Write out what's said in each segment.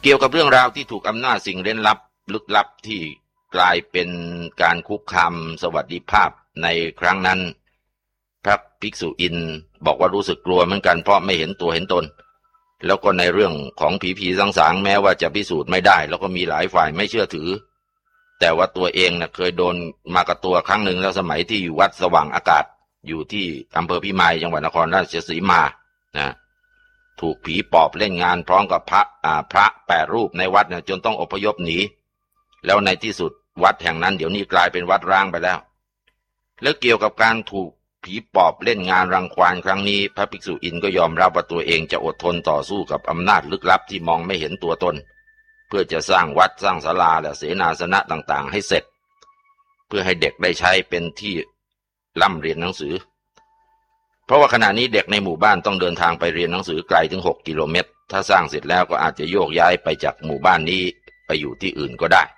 เกี่ยวกับเรื่องราวที่ถูกอำนาจสิ่งเร้นลับลึกลับที่กลายเป็นการคุกคามสวัสดิภาพในครั้งนั้นพระภิกษุอินบอกว่ารู้สึกกลัวเหมือนกันเพราะไม่เห็นตัวเห็นตนแล้วก็ในเรื่องของผีสางๆแม้ว่าจะพิสูจน์ไม่ได้แล้วก็มีหลายฝ่ายไม่เชื่อถือแต่ว่าตัวเองเคยโดนมากับตัวครั้งหนึ่งแล้วสมัยที่อยู่วัดสว่างอากาศอยู่ที่อำเภอพิมายจังหวัดนครราชสีมานะถูกผีปอบเล่นงานพร้อมกับพระ8 รูปในวัดจนต้องอพยพหนีแล้วในที่สุดวัดแห่งนั้นเดี๋ยวนี้กลายเป็นวัดร้างไปแล้วแล้วเกี่ยวกับการถูกผีปอบเล่นงานรังควานครั้งนี้พระภิกษุอินก็ยอมรับว่าตัวเองจะอดทนต่อสู้กับอำนาจลึกลับที่มองไม่เห็นตัวตนเพื่อจะสร้างวัดสร้างศาลาและเสนาสนะต่างๆให้เสร็จเพื่อให้เด็กได้ใช้เป็นที่ร่ำเรียนหนังสือเพราะว่าขณะนี้เด็กในหมู่บ้านต้องเดินทางไปเรียนหนังสือไกลถึง6 กิโลเมตรถ้าสร้างเสร็จแล้วก็อาจจะโยกย้ายไปจากหมู่บ้านนี้ไปอยู่ที่อื่นก็ได้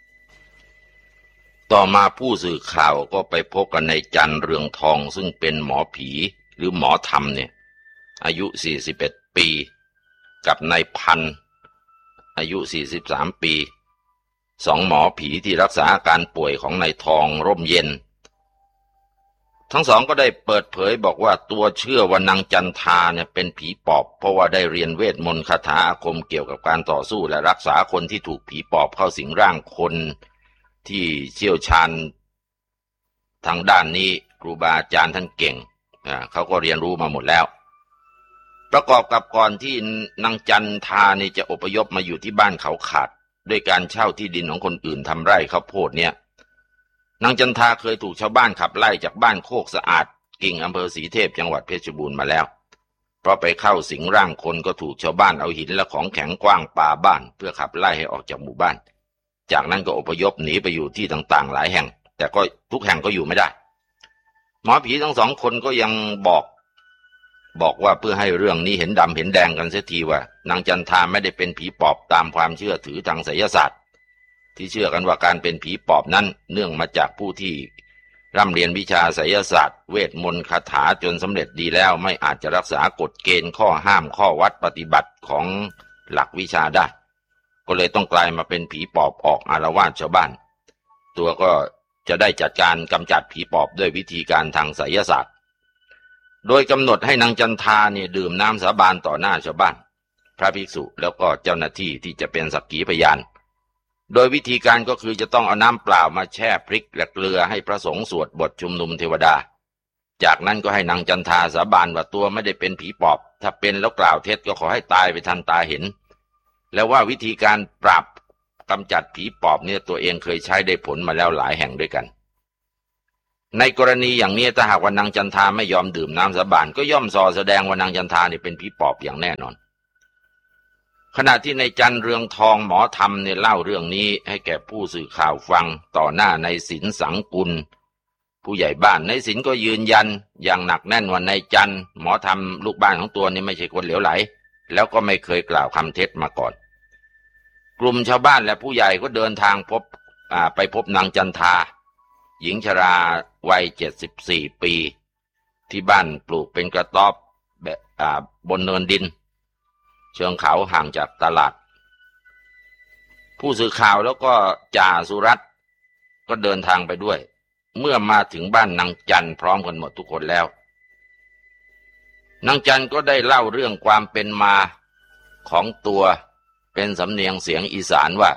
ต่อมาผู้สื่อข่าวก็ไปพบกันในจันเรืองทองซึ่งเป็นหมอผีหรือหมอธรรมอายุ41 ปีกับนายพันธุ์อายุ43 ปี2 หมอผีที่รักษาอาการป่วยของนายทองร่มเย็นทั้งสองก็ได้เปิดเผยบอกว่าตัวเชื่อว่านางจันทาเป็นผีปอบเพราะว่าได้เรียนเวทมนต์คาถาอาคมเกี่ยวกับการต่อสู้และรักษาคนที่ถูกผีปอบเข้าสิงร่างคนที่เชี่ยวชาญทางด้านนี้ครูบาอาจารย์ท่านเก่งเขาก็เรียนรู้มาหมดแล้วประกอบกับก่อนที่นางจันทาจะอพยพมาอยู่ที่บ้านเขาขาดด้วยการเช่าที่ดินของคนอื่นทำไร่ข้าวโพดนางจันทาเคยถูกชาวบ้านขับไล่จากบ้านโคกสะอาดกิ่งอำเภอศรีเทพจังหวัดเพชรบูรณ์มาแล้วเพราะไปเข้าสิงร่างคนก็ถูกชาวบ้านเอาหินและของแข็งกว้างปาบ้านเพื่อขับไล่ให้ออกจากหมู่บ้านจากนั้นก็อพยพหนีไปอยู่ที่ต่างๆหลายแห่งแต่ก็ทุกแห่งก็อยู่ไม่ได้หมอผีทั้ง2 คนก็ยังบอกว่าเพื่อให้เรื่องนี้เห็นดำเห็นแดงกันเสียทีว่านางจันทาไม่ได้เป็นผีปอบตามความเชื่อถือทางไสยศาสตร์ที่เชื่อกันว่าการเป็นผีปอบนั้นเนื่องมาจากผู้ที่ร่ำเรียนวิชาไสยศาสตร์เวทมนต์คาถาจนสำเร็จดีแล้วไม่อาจจะรักษากฎเกณฑ์ข้อห้ามข้อวัดปฏิบัติของหลักวิชาได้ก็เลยต้องกลายมาเป็นผีปอบออกอาละวาดชาวบ้านตัวก็จะได้จัดการกำจัดผีปอบด้วยวิธีการทางไสยศาสตร์โดยกำหนดให้นางจันทาดื่มน้ำสาบานต่อหน้าชาวบ้านพระภิกษุแล้วก็เจ้าหน้าที่ที่จะเป็นสักขีพยานโดยวิธีการก็คือจะต้องเอาน้ำเปล่ามาแช่พริกและเกลือให้พระสงฆ์สวดบทชุมนุมเทวดาจากนั้นก็ให้นางจันทาสาบานว่าตัวไม่ได้เป็นผีปอบถ้าเป็นแล้วกล่าวเท็จก็ขอให้ตายไปทันตาเห็นแล้วว่าวิธีการปราบกำจัดผีปอบตัวเองเคยใช้ได้ผลมาแล้วหลายแห่งด้วยกันในกรณีอย่างนี้ถ้าหากว่านางจันทาไม่ยอมดื่มน้ำสาบานก็ย่อมส่อแสดงว่านางจันทาเป็นผีปอบอย่างแน่นอนขณะที่ในจันเรืองทองหมอธรรมเล่าเรื่องนี้ให้แก่ผู้สื่อข่าวฟังต่อหน้านายศิลป์สังกุลผู้ใหญ่บ้านนายศิลป์ก็ยืนยันอย่างหนักแน่นว่านายจันหมอธรรมลูกบ้านของตัวไม่ใช่คนเหลวไหลแล้วก็ไม่เคยกล่าวคำเท็จมาก่อนกลุ่มชาวบ้านและผู้ใหญ่ก็เดินทางไปพบนางจันทาหญิงชราวัย74 ปีที่บ้านปลูกเป็นกระต๊อบบนเนินดินเชิงเขาห่างจากตลาดผู้สื่อข่าวแล้วก็จ่าสุรัตน์ก็เดินทางไปด้วยเมื่อมาถึงบ้านนางจันพร้อมกันหมดทุกคนแล้วนางจันก็ได้เล่าเรื่องความเป็นมาของตัวเป็นสำเนียงเสียงอีสานว่า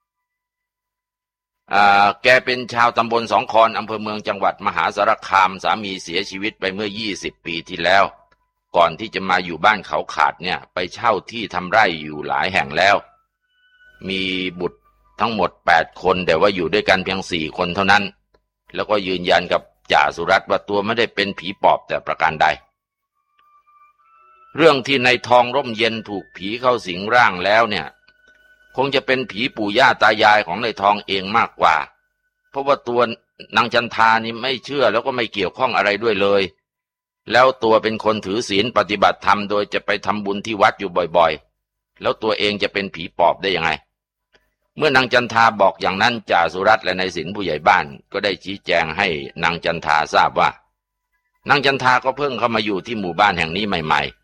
แกเป็นชาวตำบลสองคอนอำเภอเมืองจังหวัดมหาสารคามสามีเสียชีวิตไปเมื่อ20 ปีที่แล้วก่อนที่จะมาอยู่บ้านเขาขาดไปเช่าที่ทำไร่อยู่หลายแห่งแล้วมีบุตรทั้งหมด8 คนแต่ว่าอยู่ด้วยกันเพียง4 คนเท่านั้นแล้วก็ยืนยันกับจ่าสุรัตน์ว่าตัวไม่ได้เป็นผีปอบแต่ประการใดเรื่องที่ในทองร่มเย็นถูกผีเข้าสิงร่างแล้วคงจะเป็นผีปู่ย่าตายายของในทองเองมากกว่าเพราะว่าตัวนางจันทาไม่เชื่อแล้วก็ไม่เกี่ยวข้องอะไรด้วยเลยแล้วตัวเป็นคนถือศีลปฏิบัติธรรมโดยจะไปทำบุญที่วัดอยู่บ่อยๆแล้วตัวเองจะเป็นผีปอบได้ยังไงเมื่อนางจันทาบอกอย่างนั้นจ่าสุรัตน์และนายศิลป์ผู้ใหญ่บ้านก็ได้ชี้แจงให้นางจันทาทราบว่านางจันทาก็เพิ่งเข้ามาอยู่ที่หมู่บ้านแห่งนี้ใหม่ๆ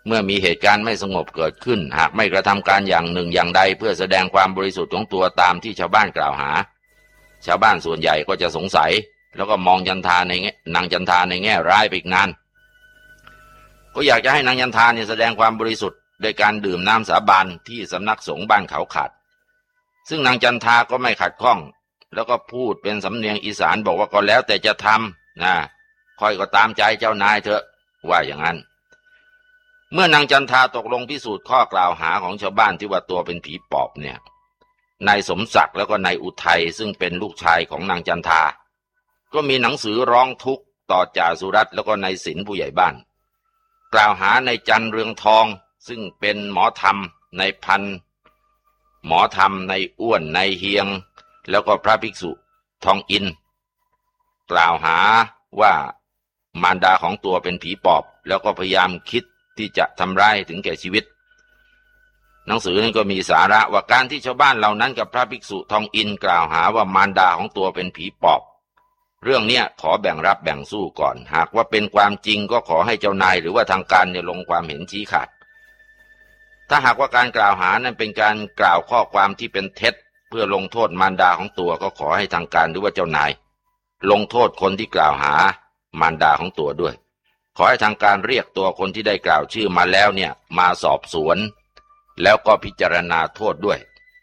เมื่อมีเหตุการณ์ไม่สงบเกิดขึ้นหากไม่กระทำการอย่างหนึ่งอย่างใดเพื่อแสดงความบริสุทธิ์ของตัวตามที่ชาวบ้านกล่าวหาชาวบ้านส่วนใหญ่ก็จะสงสัยแล้วก็มองนางจันทาในแง่ร้ายไปอีกนานก็อยากจะให้นางจันทาเนี่ยแสดงความบริสุทธิ์โดยการดื่มน้ำสาบานที่สำนักสงฆ์บ้านเขาขาดซึ่งนางจันทาก็ไม่ขัดข้องแล้วก็พูดเป็นสำเนียงอีสานบอกว่าก็แล้วแต่จะทำนะค่อยก็ตามใจเจ้านายเถอะว่าอย่างนั้นเมื่อนางจันทาตกลงพิสูจน์ข้อกล่าวหาของชาวบ้านที่ว่าตัวเป็นผีปอบเนี่ยนายสมศักดิ์แล้วก็นายอุทัยซึ่งเป็นลูกชายของนางจันทาก็มีหนังสือร้องทุกข์ต่อจ่าสุรัตน์แล้วก็นายศิลป์ผู้ใหญ่บ้านกล่าวหานายจันเรืองทองซึ่งเป็นหมอธรรมในพันหมอธรรมในอ้วนในเฮียงแล้วก็พระภิกษุทองอินกล่าวหาว่ามารดาของตัวเป็นผีปอบแล้วก็พยายามคิดที่จะทำร้ายถึงแก่ชีวิตหนังสือนั้นก็มีสาระว่าการที่ชาวบ้านเหล่านั้นกับพระภิกษุทองอินกล่าวหาว่ามารดาของตัวเป็นผีปอบเรื่องเนี้ยขอแบ่งรับแบ่งสู้ก่อนหากว่าเป็นความจริงก็ขอให้เจ้านายหรือว่าทางการเนี่ยลงความเห็นชี้ขาดถ้าหากว่าการกล่าวหานั้นเป็นการกล่าวข้อความที่เป็นเท็จเพื่อลงโทษมารดาของตัวก็ขอให้ทางการหรือว่าเจ้านายลงโทษคนที่กล่าวหามารดาของตัวด้วยขอให้ทางการเรียกตัวคนที่ได้กล่าวชื่อมาแล้วเนี่ยมาสอบสวนแล้วก็พิจารณาโทษด้วย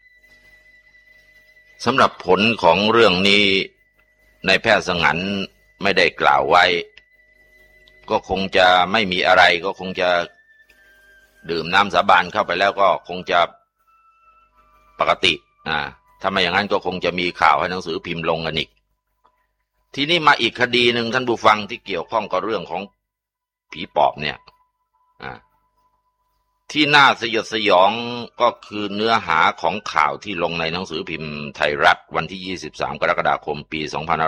สำหรับผลของเรื่องนี้ในแพทย์สงันไม่ได้กล่าวไว้ก็คงจะไม่มีอะไรก็คงจะดื่มน้ำสาบานเข้าไปแล้วก็คงจะปกติถ้าไม่อย่างนั้นก็คงจะมีข่าวให้หนังสือพิมพ์ลงกันอีกทีนี้มาอีกคดีหนึ่งท่านผู้ฟังที่เกี่ยวข้องกับเรื่องของผีปอบเนี่ยที่น่าสยดสยองก็คือเนื้อหาของข่าวที่ลงในหนังสือพิมพ์ไทยรัฐวันที่23กรกฎาคมปี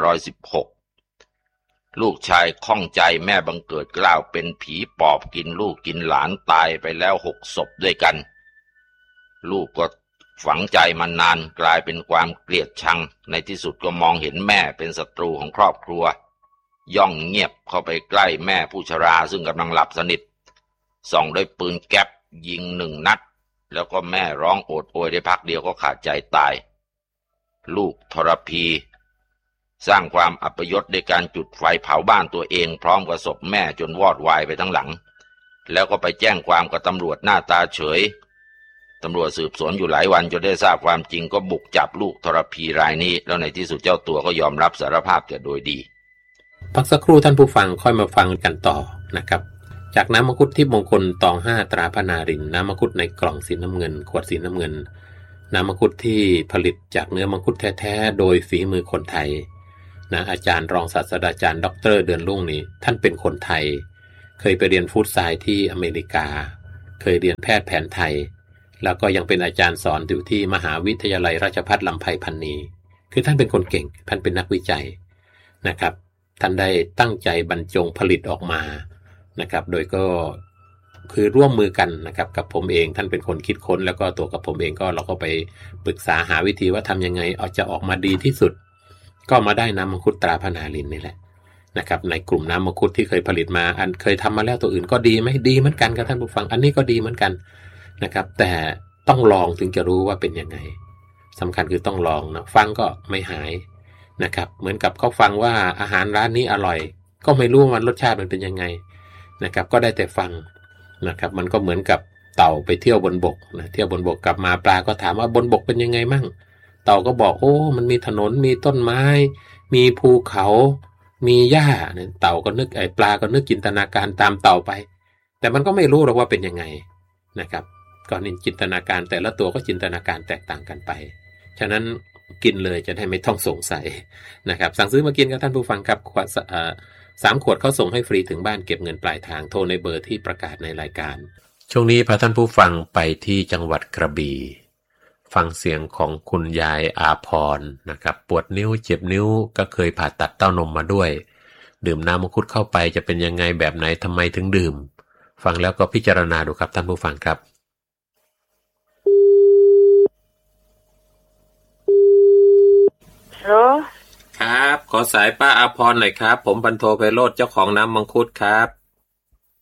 2516ลูกชายข้องใจแม่บังเกิดเกล้าเป็นผีปอบกินลูกกินหลานตายไปแล้ว6 ศพด้วยกันลูกก็ฝังใจมานานกลายเป็นความเกลียดชังในที่สุดก็มองเห็นแม่เป็นศัตรูของครอบครัวย่องเงียบเข้าไปใกล้แม่ผู้ชราซึ่งกำลังหลับสนิทส่องด้วยปืนแก๊ปยิง1 นัดแล้วก็แม่ร้องโอดโอยได้พักเดียวก็ขาดใจตายลูกทรพีสร้างความอัปยศด้วยการจุดไฟเผาบ้านตัวเองพร้อมกับศพแม่จนวอดวายไปทั้งหลังแล้วก็ไปแจ้งความกับตำรวจหน้าตาเฉยตำรวจสืบสวนอยู่หลายวันจนได้ทราบความจริงก็บุกจับลูกทรพีรายนี้แล้วในที่สุดเจ้าตัวก็ยอมรับสารภาพแต่โดยดีพักสักครู่ท่านผู้ฟังค่อยมาฟังกันต่อนะครับจากน้ำมังคุดที่มงคลตอง5ตราพนารินน้ำมังคุดในกล่องสีน้ำเงินขวดสีน้ำเงินน้ำมังคุดที่ผลิตจากเนื้อมังคุดแท้ๆโดยฝีมือคนไทยนะอาจารย์รองศาสตราจารย์ดร.เดือนรุ่งนี่ท่านเป็นคนไทยเคยไปเรียนฟู้ดไซน์ที่อเมริกาเคยเรียนแพทย์แผนไทยแล้วก็ยังเป็นอาจารย์สอนอยู่ที่มหาวิทยาลัยราชภัฏลำไพพรรณีคือท่านเป็นคนเก่งท่านเป็นนักวิจัยนะครับท่านได้ตั้งใจบรรจงผลิตออกมานะครับโดยก็คือร่วมมือกันนะครับกับผมเองท่านเป็นคนคิดค้นแล้วก็ตัวกับผมเองก็เราก็ไปปรึกษาหาวิธีว่าทำยังไงเอาจะออกมาดีที่สุดก็มาได้น้ำมังคุดตราพนารินนี่แหละนะครับในกลุ่มน้ำมังคุดที่เคยผลิตมาอันเคยทำมาแล้วตัวอื่นก็ดีไหมดีเหมือนกันครับท่านผู้ฟังอันนี้ก็ดีเหมือนกันนะครับแต่ต้องลองถึงจะรู้ว่าเป็นยังไงสำคัญคือต้องลองนะฟังก็ไม่หายนะครับเหมือนกับเขาฟังว่าอาหารร้านนี้อร่อยก็ไม่รู้ว่ามันรสชาติมันเป็นยังไงนะครับก็ได้แต่ฟังนะครับมันก็เหมือนกับเต่าไปเที่ยวบนบกนะเที่ยวบนบกกลับมาปลาก็ถามว่าบนบกเป็นยังไงมั่งเต่าก็บอกโอ้มันมีถนนมีต้นไม้มีภูเขามีหญ้าเนี่ยเต่าก็นึกปลาก็นึกจินตนาการตามเต่าไปแต่มันก็ไม่รู้หรอกว่าเป็นยังไงนะครับก็นี่จินตนาการแต่ละตัวก็จินตนาการแตกต่างกันไปฉะนั้นกินเลยจะได้ไม่ต้องสงสัยนะครับสั่งซื้อมากินกับท่านผู้ฟังครับ3 ขวดเขาส่งให้ฟรีถึงบ้านเก็บเงินปลายทางโทรในเบอร์ที่ประกาศในรายการช่วงนี้พาท่านผู้ฟังไปที่จังหวัดกระบี่ฟังเสียงของคุณยายอาพรนะครับปวดนิ้วเจ็บนิ้วก็เคยผ่าตัดเต้านมมาด้วยดื่มน้ำมังคุดเข้าไปจะเป็นยังไงแบบไหนทำไมถึงดื่มฟังแล้วก็พิจารณาดูครับท่านผู้ฟังครับฮัลโหลครับขอสายป้าอาพรหน่อยครับผมพันโทไพโรจน์เจ้าของน้ำมังคุดครับ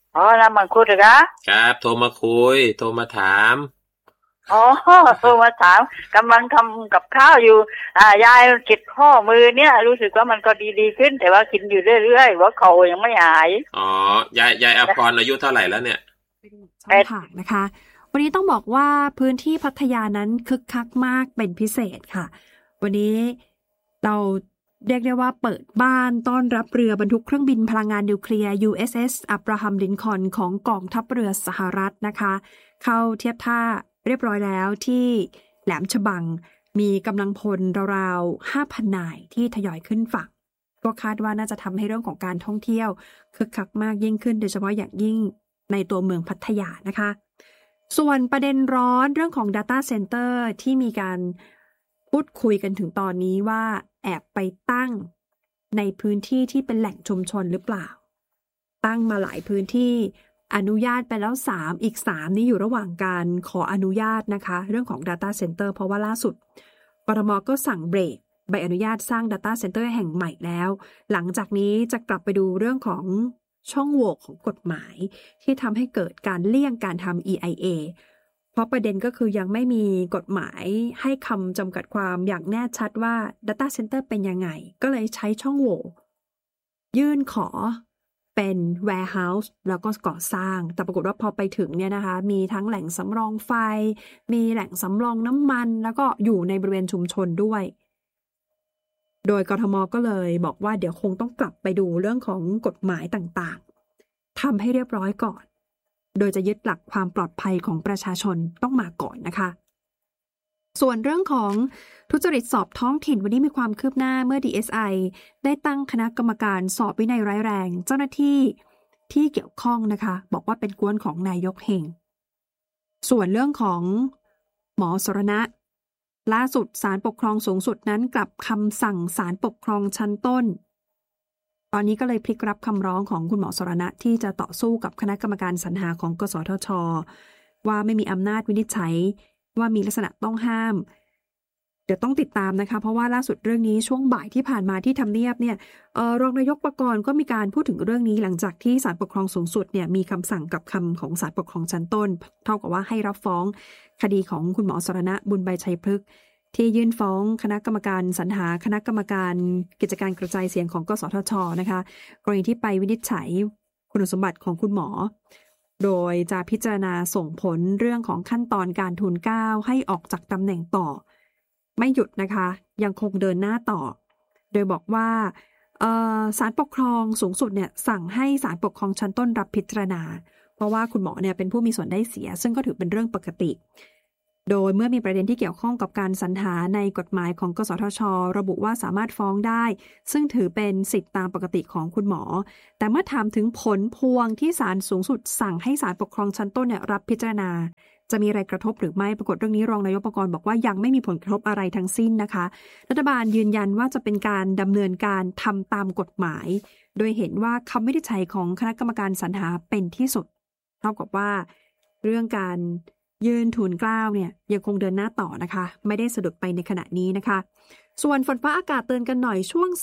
น้ำมังคุดเหรอคะครับโทรมาคุยโทรมาถามโทรมาถามกำลังทำกับข้าวอยู่ยายเจ็บข้อมือเนี่ยรู้สึกว่ามันก็ดีขึ้นแต่ว่ากินอยู่เรื่อยๆว่าเขายังไม่หายยายอภรอายุเท่าไหร่แล้วเนี่ยค่ะนะคะวันนี้ต้องบอกว่าพื้นที่พัทยานั้นคึกคักมากเป็นพิเศษค่ะวันนี้เราเรียกได้ว่าเปิดบ้านต้อนรับเรือบรรทุกเครื่องบินพลังงานนิวเคลียร์ USS อับราฮัมลินคอล์นของกองทัพเรือสหรัฐนะคะเข้าเทียบท่าเรียบร้อยแล้วที่แหลมฉบังมีกำลังพลราวๆ 5,000 นายที่ทยอยขึ้นฝั่งก็คาดว่าน่าจะทำให้เรื่องของการท่องเที่ยวคึกคักมากยิ่งขึ้นโดยเฉพาะอย่างยิ่งในตัวเมืองพัทยานะคะส่วนประเด็นร้อนเรื่องของ Data Center ที่มีการพูดคุยกันถึงตอนนี้ว่าแอบไปตั้งในพื้นที่ที่เป็นแหล่งชุมชนหรือเปล่าตั้งมาหลายพื้นที่อนุญาตไปแล้ว3อีก3นี้อยู่ระหว่างการขออนุญาตนะคะเรื่องของ Data Center เพราะว่าล่าสุดกทม.ก็สั่งเบรกใบอนุญาตสร้าง Data Center แห่งใหม่แล้วหลังจากนี้จะกลับไปดูเรื่องของช่องโหว่ของกฎหมายที่ทำให้เกิดการเลี่ยงการทำ EIA เพราะประเด็นก็คือยังไม่มีกฎหมายให้คำจำกัดความอย่างแน่ชัดว่า Data Center เป็นยังไงก็เลยใช้ช่องโหว่ยื่นขอเป็น warehouse แล้วก็ก่อสร้างแต่ปรากฏว่าพอไปถึงเนี่ยนะคะมีทั้งแหล่งสำรองไฟมีแหล่งสำรองน้ำมันแล้วก็อยู่ในบริเวณชุมชนด้วยโดยกทม.ก็เลยบอกว่าเดี๋ยวคงต้องกลับไปดูเรื่องของกฎหมายต่างๆทำให้เรียบร้อยก่อนโดยจะยึดหลักความปลอดภัยของประชาชนต้องมาก่อนนะคะส่วนเรื่องของทุจริตสอบท้องถิ่นวันนี้มีความคืบหน้าเมื่อ DSI ได้ตั้งคณะกรรมการสอบวินัยร้ายแรงเจ้าหน้าที่ที่เกี่ยวข้องนะคะบอกว่าเป็นกวนของนายกเฮงส่วนเรื่องของหมอสรณะล่าสุดศาลปกครองสูงสุดนั้นกลับคำสั่งศาลปกครองชั้นต้นตอนนี้ก็เลยพลิกรับคำร้องของคุณหมอสรณะที่จะต่อสู้กับคณะกรรมการสรรหาของกสทช.ว่าไม่มีอำนาจวินิจฉัยว่ามีลักษณะต้องห้ามเดี๋ยวต้องติดตามนะคะเพราะว่าล่าสุดเรื่องนี้ช่วงบ่ายที่ผ่านมาที่ทำเนียบเนี่ยรองนายกปกรณ์ก็มีการพูดถึงเรื่องนี้หลังจากที่ศาลปกครองสูงสุดเนี่ยมีคำสั่งกับคำของศาลปกครองชั้นต้นเท่ากับว่าให้รับฟ้องคดีของคุณหมอสรณะบุญใบชัยพฤกษ์ที่ยื่นฟ้องคณะกรรมการสรรหาคณะกรรมการกิจการกระจายเสียงของกสทช.นะคะกรณีที่ไปวินิจฉัยคุณสมบัติของคุณหมอโดยจะพิจารณาส่งผลเรื่องของขั้นตอนการทูลเกล้าให้ออกจากตำแหน่งต่อไม่หยุดนะคะยังคงเดินหน้าต่อโดยบอกว่าศาลปกครองสูงสุดเนี่ยสั่งให้ศาลปกครองชั้นต้นรับพิจารณาเพราะว่าคุณหมอเนี่ยเป็นผู้มีส่วนได้เสียซึ่งก็ถือเป็นเรื่องปกติโดยเมื่อมีประเด็นที่เกี่ยวข้องกับการสรรหาในกฎหมายของกสทช.ระบุว่าสามารถฟ้องได้ซึ่งถือเป็นสิทธิตามปกติของคุณหมอแต่เมื่อถามถึงผลพวงที่ศาลสูงสุดสั่งให้ศาลปกครองชั้นต้นเนี่ยรับพิจารณาจะมีอะไรกระทบหรือไม่ปรากฏเรื่องนี้รองนายกปกรณ์บอกว่ายังไม่มีผลกระทบอะไรทั้งสิ้นนะคะรัฐบาลยืนยันว่าจะเป็นการดำเนินการทำตามกฎหมายโดยเห็นว่าคำวินิจฉัยของคณะกรรมการสรรหาเป็นที่สุดเท่ากับว่าเรื่องการยื่นทูลเกล้าเนี่ยยังคงเดินหน้าต่อนะคะไม่ได้สะดุดไปในขณะนี้นะคะส่วนฝนฟ้าอากาศเตือนกันหน่อยช่วง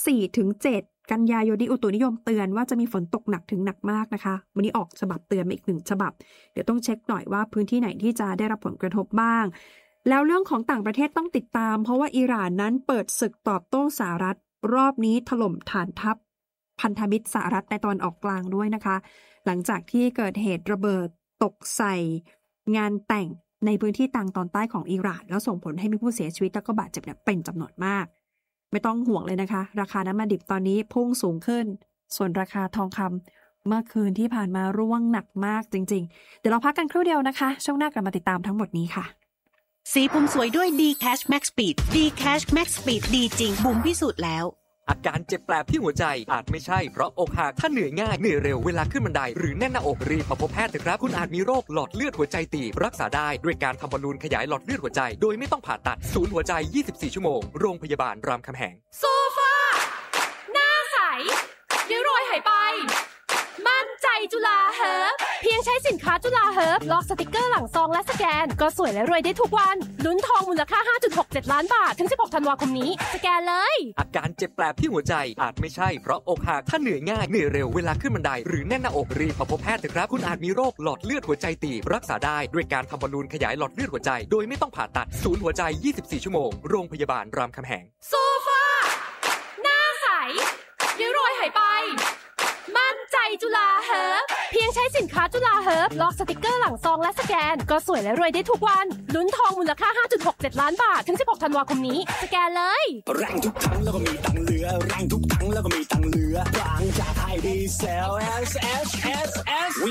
4-7 กันยายนนี้อุตุนิยมเตือนว่าจะมีฝนตกหนักถึงหนักมากนะคะวันนี้ออกฉบับเตือนมาอีก1ฉบับเดี๋ยวต้องเช็คหน่อยว่าพื้นที่ไหนที่จะได้รับผลกระทบบ้างแล้วเรื่องของต่างประเทศต้องติดตามเพราะว่าอิหร่านนั้นเปิดศึกตอบโต้สหรัฐรอบนี้ถล่มฐานทัพพันธมิตรสหรัฐในตะวันออกกลางด้วยนะคะหลังจากที่เกิดเหตุระเบิดตกใส่งานแต่งในพื้นที่ทางตอนใต้ของอิหร่านแล้วส่งผลให้มีผู้เสียชีวิตแล้วก็บาดเจ็บเป็นจำนวนมากไม่ต้องห่วงเลยนะคะราคาน้ำมันดิบตอนนี้พุ่งสูงขึ้นส่วนราคาทองคำเมื่อคืนที่ผ่านมาร่วงหนักมากจริงๆเดี๋ยวเราพักกันครู่เดียวนะคะช่วงหน้ากลับมาติดตามทั้งหมดนี้ค่ะสีผมสวยด้วย D-Cash Max Speed D-Cash Max Speed ดีจริงบุ๋มพิสูจน์แล้วอาการเจ็บแปลบที่หัวใจอาจไม่ใช่เพราะอกหักถ้าเหนื่อยง่ายเหนื่อยเร็วเวลาขึ้นบันไดหรือแน่นหน้าอกรีบมาพบแพทย์เถอะครับคุณอาจมีโรคหลอดเลือดหัวใจตีบรักษาได้ด้วยการทำบอลลูนขยายหลอดเลือดหัวใจโดยไม่ต้องผ่าตัดศูนย์หัวใจ24ชั่วโมงโรงพยาบาลรามคำแหงโซฟาหน้าใสริ้วรอยหายไปมั่นใจจุฬาเฮิร์บเพียงใช้สินค้าจุฬาเฮิร์บลอกสติกเกอร์หลังซองและสแกนก็สวยและรวยได้ทุกวันลุ้นทองมูลค่า 5.67 ล้านบาทถึง 16 ธันวาคมนี้สแกนเลยอาการเจ็บแปลบที่หัวใจอาจไม่ใช่เพราะอกหักถ้าเหนื่อยง่ายเหนื่อยเร็วเวลาขึ้นบันไดหรือแน่นหน้าอกรีบมาพบแพทย์เถอะครับคุณอาจมีโรคหลอดเลือดหัวใจตีบรักษาได้ด้วยการทำบอลลูนขยายหลอดเลือดหัวใจโดยไม่ต้องผ่าตัดศูนย์หัวใจ24ชั่วโมงโรงพยาบาลรามคำแหงโซฟาหน้าใสริ้วรอยหายไปมั่นใจจุฬาเฮิร์บเพียงใช้สินค้าจุฬาเฮิร์บลอกสติกเกอร์หลังซองและสแกนก็สวยและรวยได้ทุกวันลุ้นทองมูลค่า 5.67 ล้านบาทถึง 16 ธันวาคมนี้สแกนเลยแรงทุกครั้งแล้วก็มีตังเหลือแรงทุกครั้งแล้วก็มีตังเหลือบางจากไทยดีเซล S